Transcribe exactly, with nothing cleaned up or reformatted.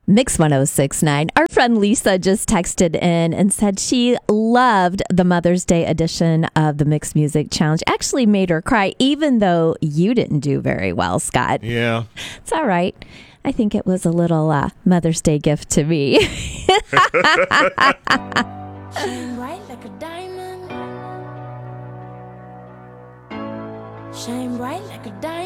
Mix one oh six point nine. Our friend Lisa just texted in and said she loved the Mother's Day edition of the Mix Music Challenge. Actually made her cry, even though you didn't do very well, Scott. Yeah. It's all right. I think it was a little uh, Mother's Day gift to me. Shine bright like a diamond. Shine bright like a diamond.